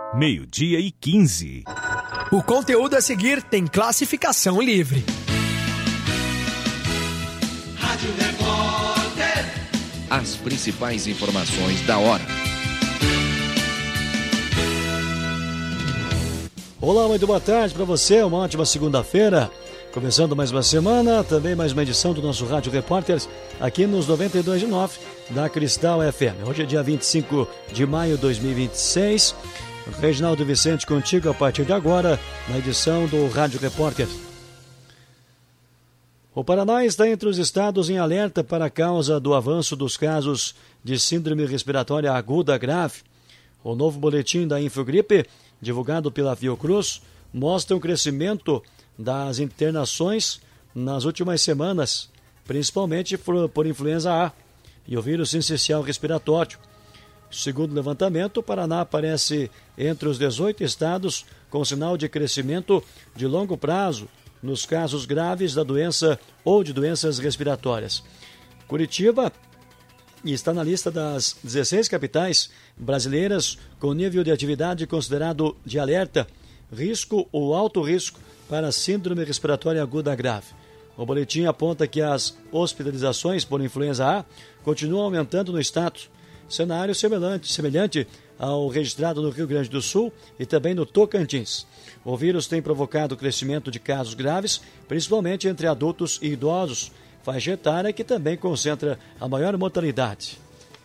12:15. O conteúdo a seguir tem classificação livre. Rádio Repórter. As principais informações da hora. Olá, muito boa tarde para você, uma ótima segunda-feira. Começando mais uma semana, também mais uma edição do nosso Rádio Repórter, aqui nos 92.9 da Cristal FM. Hoje é dia 25 de maio de 2026. Reginaldo Vicente contigo a partir de agora, na edição do Rádio Repórter. O Paraná está entre os estados em alerta para a causa do avanço dos casos de síndrome respiratória aguda grave. O novo boletim da Infogripe, divulgado pela Fiocruz, mostra um crescimento das internações nas últimas semanas, principalmente por influenza A e o vírus sincicial respiratório. Segundo o levantamento, o Paraná aparece entre os 18 estados com sinal de crescimento de longo prazo nos casos graves da doença ou de doenças respiratórias. Curitiba está na lista das 16 capitais brasileiras com nível de atividade considerado de alerta, risco ou alto risco para síndrome respiratória aguda grave. O boletim aponta que as hospitalizações por influenza A continuam aumentando no estado, cenário semelhante ao registrado no Rio Grande do Sul e também no Tocantins. O vírus tem provocado o crescimento de casos graves, principalmente entre adultos e idosos, faixa etária que também concentra a maior mortalidade.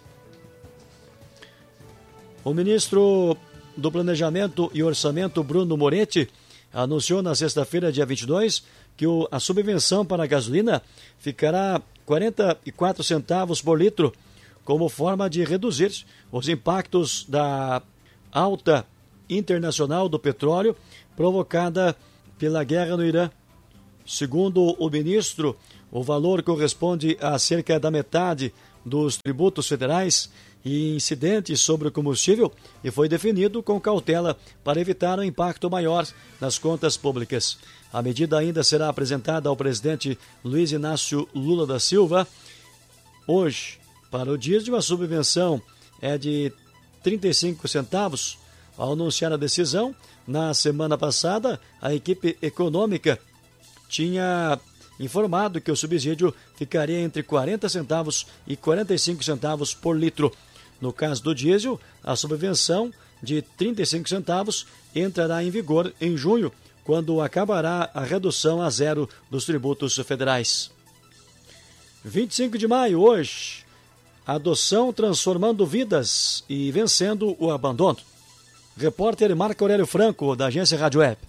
O ministro do Planejamento e Orçamento, Bruno Moretti, anunciou na sexta-feira, dia 22, que a subvenção para a gasolina ficará 44 centavos por litro, como forma de reduzir os impactos da alta internacional do petróleo provocada pela guerra no Irã. Segundo o ministro, o valor corresponde a cerca da metade dos tributos federais e incidentes sobre o combustível e foi definido com cautela para evitar um impacto maior nas contas públicas. A medida ainda será apresentada ao presidente Luiz Inácio Lula da Silva hoje. Para o diesel, a subvenção é de 35 centavos. Ao anunciar a decisão, na semana passada, a equipe econômica tinha informado que o subsídio ficaria entre 40 centavos e 45 centavos por litro. No caso do diesel, a subvenção de 35 centavos entrará em vigor em junho, quando acabará a redução a zero dos tributos federais. 25 de maio, hoje, adoção transformando vidas e vencendo o abandono. Repórter Marco Aurélio Franco, da agência Rádio Web.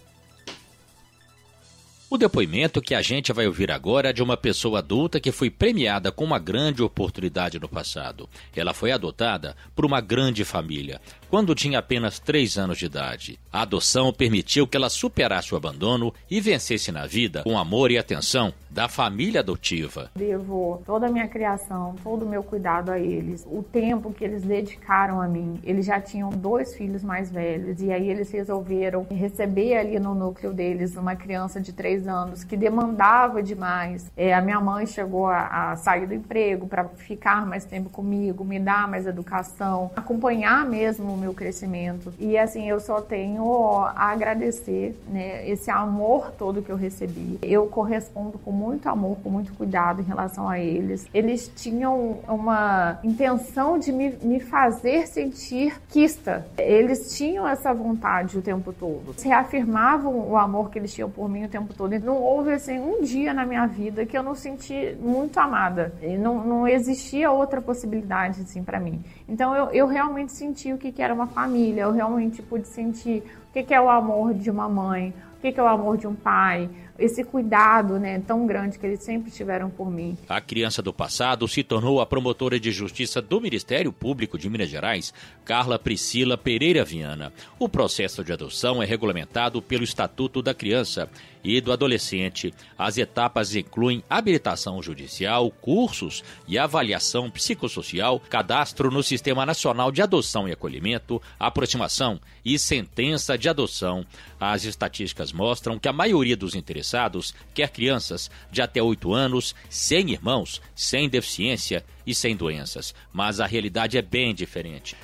O depoimento que a gente vai ouvir agora é de uma pessoa adulta que foi premiada com uma grande oportunidade no passado. Ela foi adotada por uma grande família, quando tinha apenas 3 anos de idade. A adoção permitiu que ela superasse o abandono e vencesse na vida com amor e atenção da família adotiva. Devo toda a minha criação, todo o meu cuidado a eles, o tempo que eles dedicaram a mim. Eles já tinham 2 filhos mais velhos e aí eles resolveram receber ali no núcleo deles uma criança de 3 anos que demandava demais. A minha mãe chegou a sair do emprego para ficar mais tempo comigo, me dar mais educação, acompanhar mesmo o meu crescimento. E assim, eu só tenho a agradecer, né, esse amor todo que eu recebi. Eu correspondo com muito amor, com muito cuidado em relação a eles. Eles tinham uma intenção de me fazer sentir quista. Eles tinham essa vontade o tempo todo. Reafirmavam o amor que eles tinham por mim o tempo todo. Não houve assim um dia na minha vida que eu não senti muito amada. Não existia outra possibilidade assim para mim. Então eu realmente senti o que era uma família. Eu realmente pude sentir o que é o amor de uma mãe, o que é o amor de um pai, esse cuidado, né, tão grande que eles sempre tiveram por mim. A criança do passado se tornou a promotora de justiça do Ministério Público de Minas Gerais, Carla Priscila Pereira Viana. O processo de adoção é regulamentado pelo Estatuto da Criança e do Adolescente. As etapas incluem habilitação judicial, cursos e avaliação psicossocial, cadastro no Sistema Nacional de Adoção e Acolhimento, aproximação e sentença de adoção. As estatísticas mostram que a maioria dos interessados quer crianças de até 8 anos, sem irmãos, sem deficiência e sem doenças, mas a realidade é bem diferente.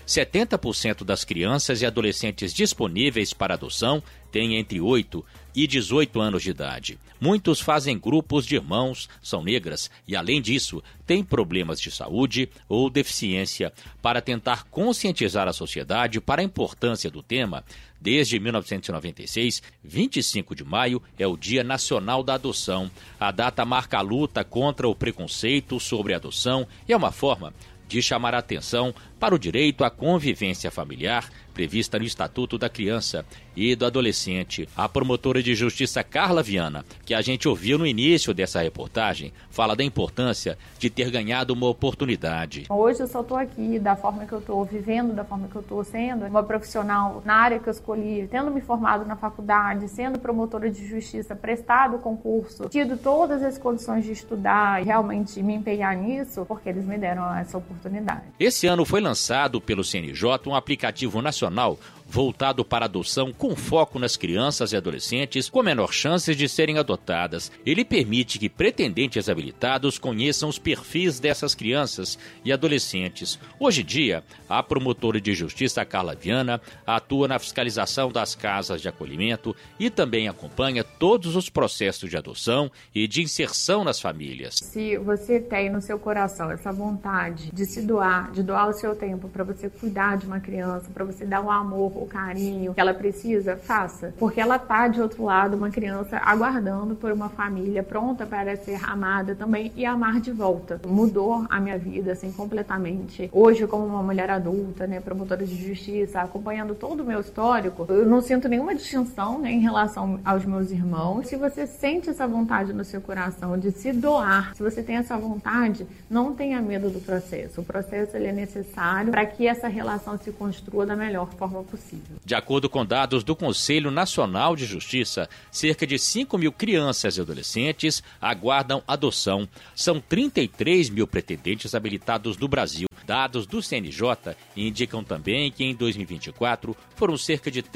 70% das crianças e adolescentes disponíveis para adoção têm entre 8 e 18 anos de idade. Muitos fazem grupos de irmãos, são negras e, além disso, têm problemas de saúde ou deficiência. Para tentar conscientizar a sociedade para a importância do tema, desde 1996, 25 de maio é o Dia Nacional da Adoção. A data marca a luta contra o preconceito sobre a adoção e é uma forma de chamar a atenção para o direito à convivência familiar prevista no Estatuto da Criança e do Adolescente. A promotora de justiça Carla Viana, que a gente ouviu no início dessa reportagem, fala da importância de ter ganhado uma oportunidade. Hoje eu só estou aqui da forma que eu estou vivendo, da forma que eu estou sendo uma profissional na área que eu escolhi, tendo me formado na faculdade, sendo promotora de justiça, prestado o concurso, tido todas as condições de estudar e realmente me empenhar nisso, porque eles me deram essa oportunidade. Esse ano foi lançado pelo CNJ um aplicativo nacional voltado para adoção com foco nas crianças e adolescentes com menor chances de serem adotadas. Ele permite que pretendentes habilitados conheçam os perfis dessas crianças e adolescentes. Hoje em dia, a promotora de justiça Carla Viana atua na fiscalização das casas de acolhimento e também acompanha todos os processos de adoção e de inserção nas famílias. Se você tem no seu coração essa vontade de se doar, de doar o seu tempo para você cuidar de uma criança, para você dar o amor, o carinho que ela precisa, faça. Porque ela tá de outro lado, uma criança aguardando por uma família pronta para ser amada também e amar de volta. Mudou a minha vida, assim, completamente. Hoje, como uma mulher adulta, né, promotora de justiça, acompanhando todo o meu histórico, eu não sinto nenhuma distinção, né, em relação aos meus irmãos. Se você sente essa vontade no seu coração de se doar, se você tem essa vontade, não tenha medo do processo. O processo ele é necessário para que essa relação se construa da melhor forma possível. De acordo com dados do Conselho Nacional de Justiça, cerca de 5 mil crianças e adolescentes aguardam adoção. São 33 mil pretendentes habilitados no Brasil. Dados do CNJ indicam também que em 2024 foram cerca de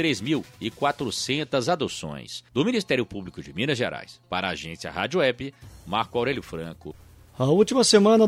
3.400 adoções. Do Ministério Público de Minas Gerais, para a agência Rádio Web, Marco Aurélio Franco. A última semana